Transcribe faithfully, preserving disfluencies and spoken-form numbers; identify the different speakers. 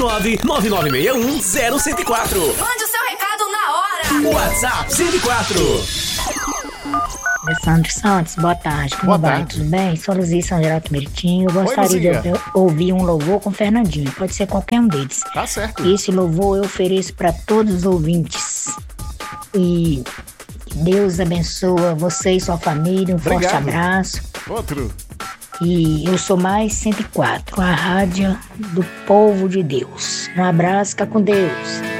Speaker 1: nove nove nove seis um zero um zero quatro.
Speaker 2: Mande o seu recado na hora.
Speaker 1: WhatsApp cento e quatro.
Speaker 3: Alessandro Santos, boa tarde. Como
Speaker 4: Boa
Speaker 3: vai?
Speaker 4: tarde.
Speaker 3: Tudo bem? Sou Luzia São Geraldo Meritinho. Eu gostaria de
Speaker 4: Luzia.
Speaker 3: ouvir, ouvir um louvor com Fernandinho. Pode ser qualquer um deles.
Speaker 4: Tá certo.
Speaker 3: E esse louvor eu ofereço para todos os ouvintes. E Deus abençoa você e sua família. Um
Speaker 4: Obrigado.
Speaker 3: forte abraço.
Speaker 4: Outro.
Speaker 3: E eu sou mais cento e quatro, a rádio do povo de Deus. Um abraço, fica com Deus.